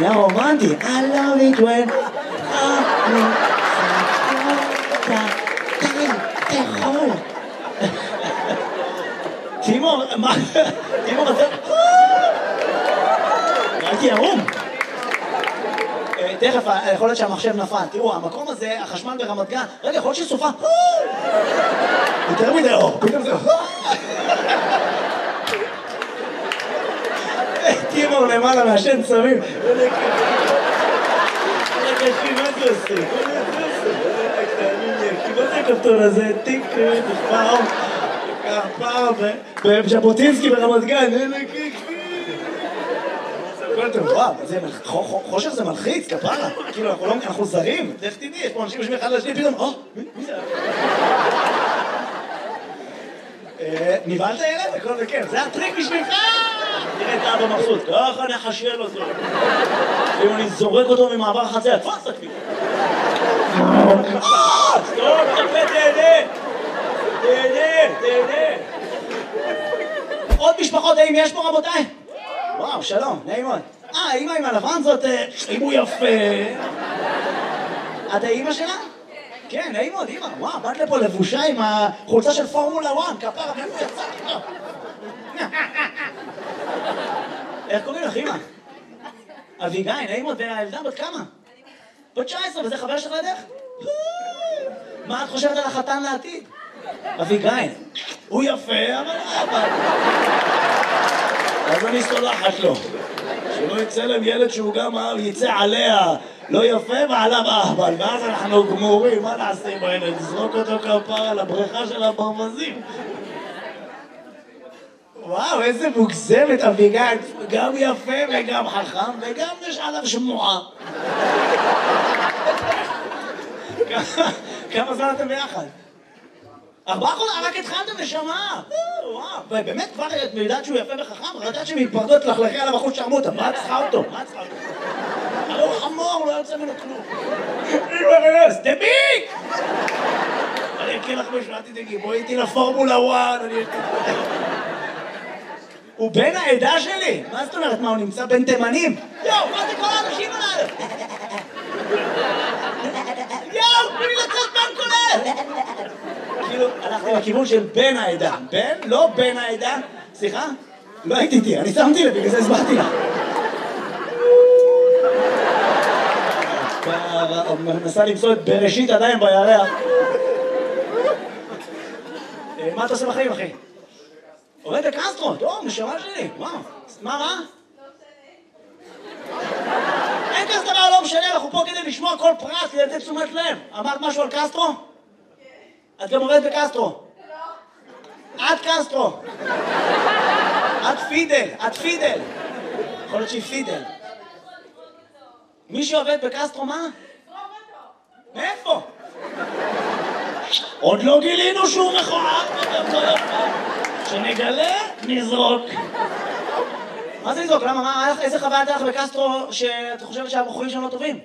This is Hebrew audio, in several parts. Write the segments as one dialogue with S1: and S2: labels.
S1: נהיה רומנטי. I love it when... תאכול. תימור, מה? תימור הזה... הייתי ערום. תכף, יכול להיות שהמחשב נפל. תראו, המקום הזה, החשמל ברמת גן, רגע, יכול להיות שהיא סופה. יותר מדי אור, פתאום זה... תימור למעלה מהשן צמים. מה זה עושה? מה זה הכפתור הזה? טיק, פעם, בז'בוטינסקי ברמת גן. וואו, חושך זה מלחיץ, כפרה. כאילו, אנחנו זרים. איך תדעי, יש פה אנשים יושבים אחד לשני, פתאום, מי זה? נבהלת ילד? הכל בכיף. זה הטריק בשבילך! תראה את אבא מבסוט, ככה נחשל אותו. אם אני זורק אותו ממעבר חצר, תפס אותי. סטופ, תפה, תהנה. תהנה. עוד משפחות, האם יש פה רבותיי? וואו, שלום, נעים מאוד. האמא עם הלבן זאת, אם הוא יפה. את האמא שלה? כן, נעים מאוד, אמא. וואו, באת לפה לבושה עם החולצה של פורמולה 1, כפרה, ואיפה יצא איתו? איך קוראים לך, אמא? אביגי, נעים מאוד, והילדה בת כמה? בת 19, וזה חבר שלך לדרך? מה את חושבת על החתן לעתיד? אביגי, הוא יפה, אבל... אז אני סולחת לו. שלא יצא להם ילד שהוא גם יצא עליה לא יפה ועליו אהבל, ואז אנחנו גמורים, מה נעשה עם הילד? נזרוק אותו כפרה על הבריכה של הברווזים. וואו, איזה מוגזמת אביגן, גם יפה וגם חכם וגם יש עליו שמועה. כמה זמן אתם ביחד? 4 חודשים, רק התחלתם נשמה. וואו, באמת כבר את יודעת שהוא יפה וחכם, רק יודעת שמתפרדות לחלכי עליו אחוז שרמוטה, מה את צריכה אותו? הרי הוא חמור, לא יוצא ממנו כלום. אימא, דביק! אני אקריא לך משהו, אל תדאגי, בואי איתי לפורמולה 1, הוא בן העדה שלי? מה זאת אומרת? מה, הוא נמצא בין תימנים? יואו, מה זה כל האנשים עליו? יואו, תנו לי לצאת בן כולל! כאילו, הלכתי לכיוון של בן העדה. בן? לא בן העדה. סליחה? לא הייתי איתי, אני שמתי לב, בגלל זה הסברתי לך. מנסה למצוא את בראשית עדיין בירח. מה אתה עושה בחיים, אחי? עובד בקסטרו, טוב, נשמה שלי, וואו. מה רע? אין כזה דבר, לא משנה, אנחנו פה כדי לשמוע כל פרט, כדי לתת תשומת לב. אמרת משהו על קסטרו? את גם עובדת בקסטרו. את קסטרו. את פידל. יכול להיות שהיא פידל. מי שעובד בקסטרו, מה? מאיפה? עוד לא גילינו שהוא מכוער. שנגלה, נזרוק. מה זה נזרוק? למה? איזה חוויה הייתה לך בקסטרו שאתה חושבת שהבחורים שם לא טובים?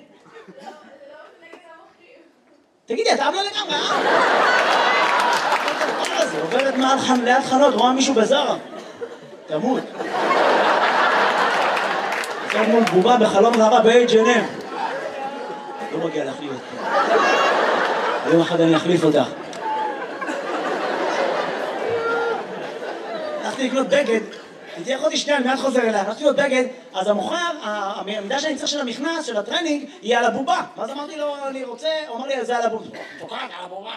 S1: תגידי, אתה אבלה לגמרי, זה עוברת ליד חנות, רואה מישהו בזרה. תמות. זה מול בובה בחלום ראווה ב-H&M. לא מגיע להחליף אותך. יום אחד אני אחליף אותך. הלכתי לקנות בגד, תהיה אחותי שנייה, אני מיד חוזר אליה, הלכתי לקנות בגד, אז המוכר, העמידה שאני צריך של המכנס, של הטרנינג, היא על הבובה. ואז אמרתי לו, אני רוצה, הוא אמר לי, זה על הבובה. תוקעת על הבובה.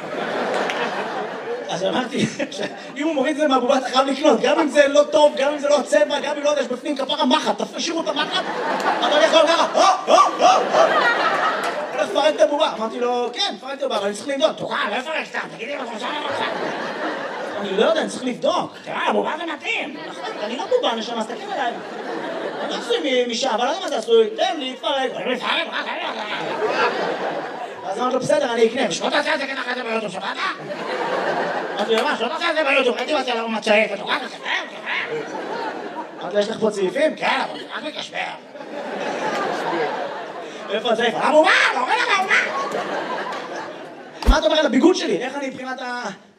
S1: אז אמרתי, אם הוא מוריד את זה מהבובה, אתה חייב לקנות, גם אם זה לא טוב, גם אם זה לא צבע, גם אם לא יודע, יש בפנים כפרה מחט, תשאירו את המחט, אתה הולך לו ככה, הולך לפרק את הבובה. אמרתי לו, כן, פרק את הבובה, אבל אני צריך לבדוק. תוקעת, לא יפרק סתם, תגידי מה חושב. אני לא יודע, אני צריך לבדוק. תראה, הבובה זה מתאים. אני לא בובה, נשמה, אז תקשיב אליי. אני עשוי משעה, אבל לא יודע מה זה עשוי. תן לי, תפרק. אז אמרתי לו, בסדר, אני אקנה. שלא תעשה את זה ככה את זה ביוטיוב, שבאת? אמרתי לו, מה, שלא תעשה את זה ביוטיוב. הייתי מצא לנו מצעיף, ותוקעת, אמרתי לו, יש לך פה צעיפים? כן, אבל רק מקשבר. איפה הצעיף? הבובה, לא רואה לך הבובה. מה אתה אומר על הביגוד שלי? איך אני מבחינת ה...